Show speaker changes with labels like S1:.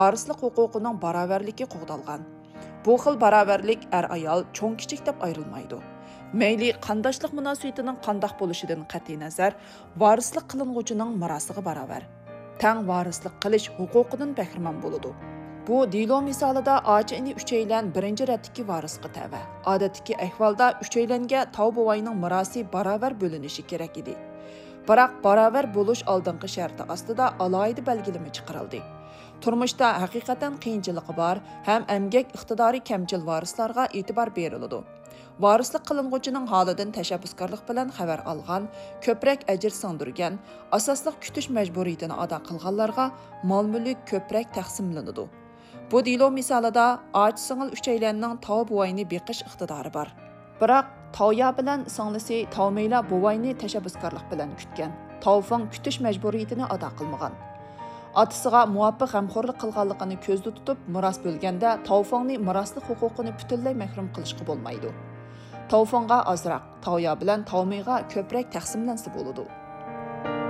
S1: Varislik huquqining barobarligi qo'g'dalgan. Bu xil barobarlik er-ayol, cho'ng-kichik deb ayrilmaydi. Mayli qandoshlik munosabatining qandoq bo'lishidan qat'iy nazar, varislik qilinuvchining mirosiga barobar. Tang varislik qilish huquqidan bahramand bo'ladi. Bu dilo misolida ochi-ini uchaylan birinchi ratdagi varisga tava. Odatdagi ahvolda uchaylanga tavbovoyning mirosi barobar bo'linishi kerak edi. Biroq barobar bo'lish oldingi sharti ostida alohida belgilama chiqarildi. Turmushda haqiqatan qiyinchiligi bor, ham emgak iqtidori kamchil varislarga e'tibor beriladi. Varislik qilinuvchining holidan tashabbuskorlik bilan xabar olgan, ko'proq ajr singdirgan, asosliq kutish majburiyatini ado qilganlarga mol-mulk ko'proq taqsimlanadi. Bu dilo misolida och-singil uchaylanning tov buvayni beqish iqtidori bor. Biroq Tavya bilan singlisi Tavmeyla buvayni tashabbuskorlik bilan kutgan. Tavfang kutish majburiyatini ado qilmagan. Atasiga muvaffaq g'amxo'rlik qilganligini ko'zda tutib, miros bo'lganda Tavfangni miroslik huquqini butunlay mahrum qilishga bo'lmaydi. Tavfangga ozroq, Tavya bilan Tavmeyga ko'proq taqsimlansa bo'ladi.